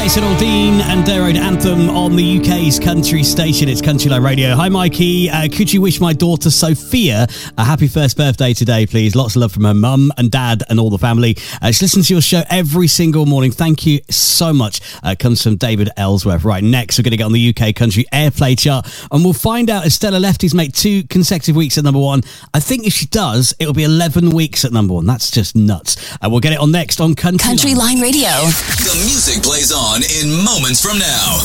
Jason Aldean and Daroad Anthem on the UK's country station. It's Country Line Radio. Hi, Mikey. Could you wish my daughter Sophia a happy first birthday today, please? Lots of love from her mum and dad and all the family. She listens to your show every single morning. Thank you so much. Comes from David Ellsworth. Right, next we're going to get on the UK Country Airplay chart and we'll find out if Stella Lefty's make 2 consecutive weeks at number 1. I think if she does, it'll be 11 weeks at number 1. That's just nuts. We'll get it on next on Country Line Radio. The music plays on in moments from now.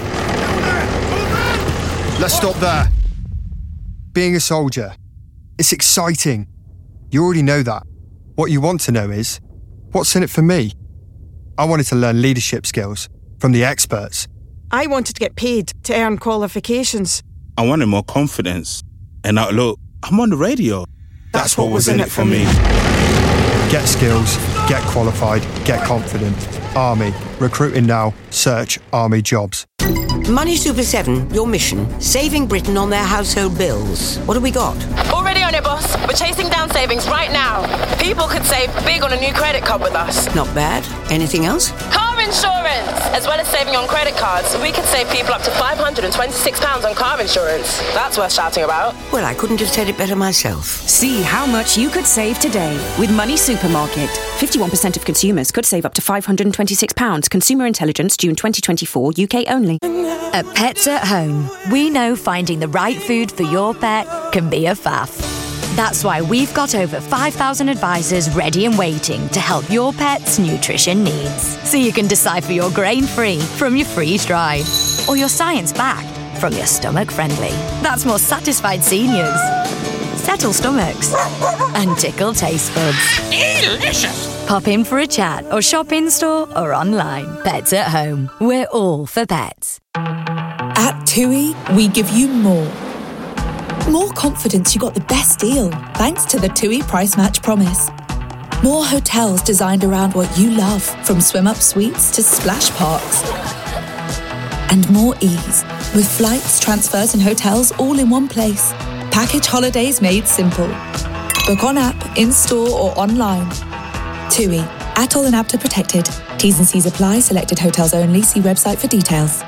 Let's stop there. Being a soldier, it's exciting. You already know that. What you want to know is, what's in it for me? I wanted to learn leadership skills from the experts. I wanted to get paid to earn qualifications. I wanted more confidence. And now look, I'm on the radio. That's what was in it for me. Get skills, get qualified, get confident. Army. Recruiting now. Search Army jobs. Money Super 7, your mission, saving Britain on their household bills. What have we got? Already on it, boss. We're chasing down savings right now. People could save big on a new credit card with us. Not bad. Anything else? Car insurance! As well as saving on credit cards, we could save people up to £526 on car insurance. That's worth shouting about. Well, I couldn't have said it better myself. See how much you could save today with Money Supermarket. 51% of consumers could save up to £526. Consumer Intelligence, June 2024, UK only. At Pets at Home, we know finding the right food for your pet can be a faff. That's why we've got over 5,000 advisors ready and waiting to help your pet's nutrition needs. So you can decipher your grain-free from your freeze-dried, or your science-backed from your stomach-friendly. That's more satisfied seniors, settle stomachs, and tickle taste buds. Delicious! Pop in for a chat or shop in-store or online. Pets at Home. We're all for pets. At TUI, we give you more. More confidence you got the best deal thanks to the TUI Price Match Promise. More hotels designed around what you love, from swim-up suites to splash parks. And more ease, with flights, transfers and hotels all in one place. Package holidays made simple. Book on app, in-store or online. TUI. ATOL and APTA protected. T's and C's apply. Selected hotels only. See website for details.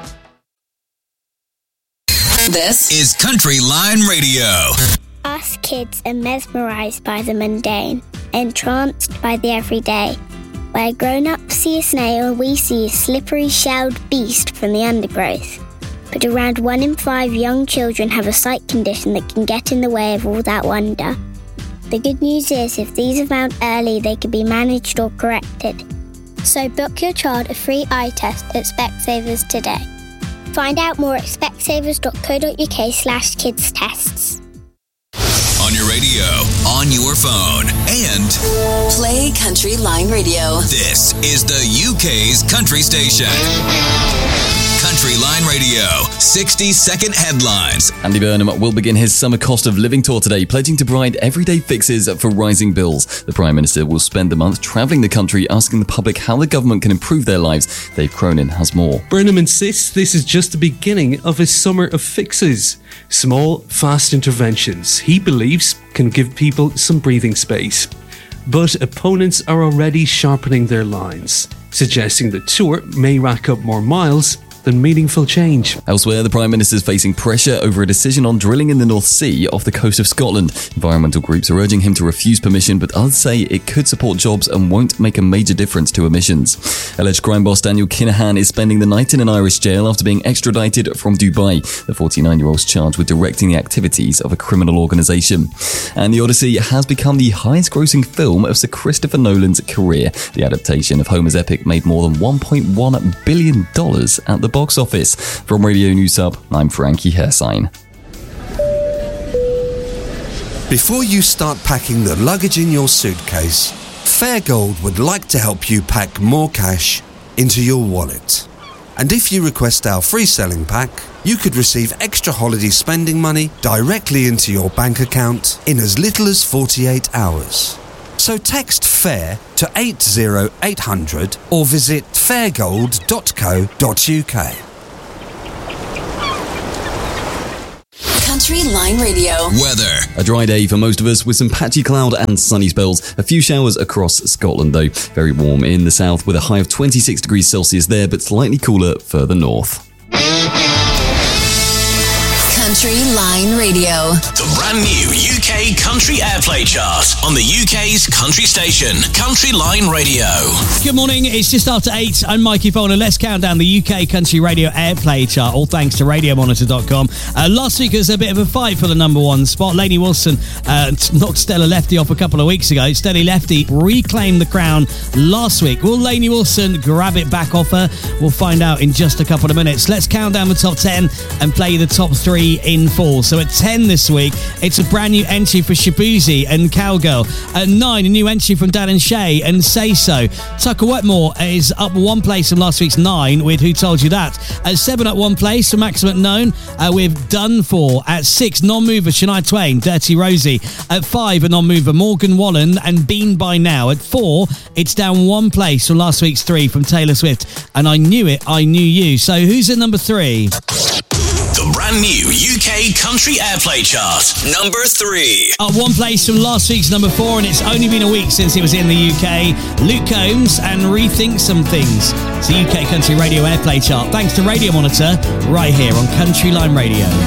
This is Country Line Radio. Us kids are mesmerised by the mundane, entranced by the everyday. Where grown-ups see a snail, we see a slippery shelled beast from the undergrowth. But around 1 in 5 young children have a sight condition that can get in the way of all that wonder. The good news is, if these are found early, they can be managed or corrected. So book your child a free eye test at Specsavers today. Find out more at specsavers.co.uk/kids tests. On your radio, on your phone, and play Country Line Radio. This is the UK's country station. Country Line Radio, 60-second headlines. Andy Burnham will begin his summer cost of living tour today, pledging to provide everyday fixes for rising bills. The Prime Minister will spend the month travelling the country, asking the public how the government can improve their lives. Dave Cronin has more. Burnham insists this is just the beginning of his summer of fixes. Small, fast interventions, he believes, can give people some breathing space. But opponents are already sharpening their lines, suggesting the tour may rack up more miles than meaningful change. Elsewhere, the Prime Minister is facing pressure over a decision on drilling in the North Sea off the coast of Scotland. Environmental groups are urging him to refuse permission, but others say it could support jobs and won't make a major difference to emissions. Alleged crime boss Daniel Kinahan is spending the night in an Irish jail after being extradited from Dubai. The 49-year-old's charged with directing the activities of a criminal organisation. And The Odyssey has become the highest-grossing film of Sir Christopher Nolan's career. The adaptation of Homer's epic made more than $1.1 billion at the box office. From Radio News Hub, I'm Frankie Hersign. Before you start packing the luggage in your suitcase, Fairgold would like to help you pack more cash into your wallet. And if you request our free selling pack, you could receive extra holiday spending money directly into your bank account in as little as 48 hours. So text FAIR to 80800 or visit fairgold.co.uk. Country Line Radio. Weather. A dry day for most of us with some patchy cloud and sunny spells. A few showers across Scotland though. Very warm in the south with a high of 26 degrees Celsius there, but slightly cooler further north. Country Line Radio. The brand new UK Country Airplay Chart on the UK's country station, Country Line Radio. Good morning, it's just after 8. I'm Mikey Fowler. Let's count down the UK Country Radio Airplay Chart, all thanks to RadioMonitor.com. Last week was a bit of a fight for the number one spot. Lainey Wilson knocked Stella Lefty off a couple of weeks ago. Stella Lefty reclaimed the crown last week. Will Lainey Wilson grab it back off her? We'll find out in just a couple of minutes. Let's count down the top 10 and play the top 3 in full. So at 10 this week, it's a brand new entry for Shabuzi and Cowgirl. At 9, a new entry from Dan and Shay and Say So. Tucker Wetmore is up 1 place from last week's 9 with Who Told You That. At 7, up 1 place from Maximum Known with Done For. At 6, non-mover Shania Twain, Dirty Rosie. At 5, a non-mover Morgan Wallen and Been By Now. At 4, it's down 1 place from last week's 3 from Taylor Swift. And I Knew It, I Knew You. So who's at number 3? The brand new UK Country Airplay Chart, number 3. Up 1 place from last week's number 4, and it's only been a week since it was in the UK. Luke Combs and Rethink Some Things. It's the UK Country Radio Airplay Chart, thanks to Radio Monitor, right here on Country Line Radio.